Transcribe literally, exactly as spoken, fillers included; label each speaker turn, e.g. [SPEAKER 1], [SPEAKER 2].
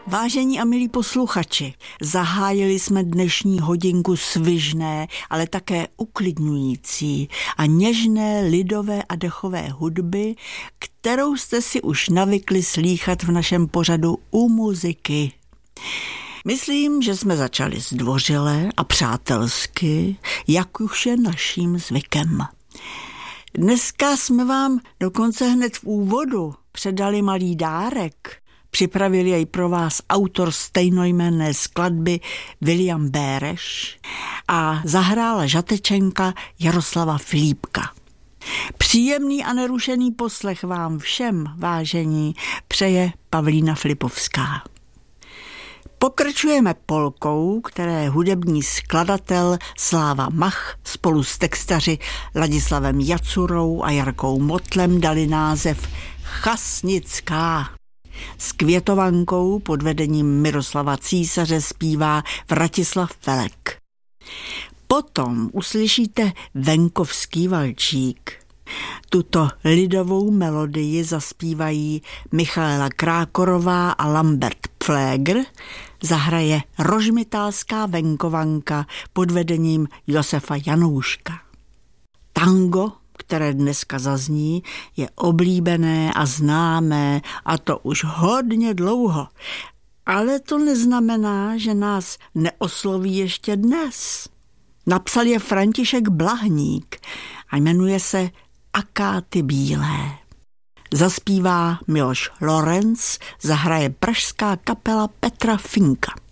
[SPEAKER 1] Vážení a milí posluchači, zahájili jsme dnešní hodinku svižné, ale také uklidňující a něžné lidové a dechové hudby, kterou jste si už navykli slýchat v našem pořadu U muziky. Myslím, že jsme začali zdvořile a přátelsky, jak už je naším zvykem. Dneska jsme vám dokonce hned v úvodu předali malý dárek. Připravil jej pro vás autor stejnojmenné skladby William Béreš a zahrála žatečenka Jaroslava Filipka. Příjemný a nerušený poslech vám všem, vážení, přeje Pavlína Flipovská. Pokračujeme polkou, které hudební skladatel Sláva Mach spolu s textaři Ladislavem Jacurou a Jarkou Motlem dali název Chasnická. S květovankou pod vedením Miroslava Císaře zpívá Vratislav Felek. Potom uslyšíte Venkovský valčík. Tuto lidovou melodii zaspívají Michaela Krákorová a Lambert Pfléger, zahraje rožmitálská venkovanka pod vedením Josefa Janouška. Tango, které dneska zazní, je oblíbené a známé, a to už hodně dlouho. Ale to neznamená, že nás neosloví ještě dnes. Napsal je František Blahník a jmenuje se Akáty bílé. Zaspívá Miloš Lorenc, zahraje pražská kapela Petra Finka.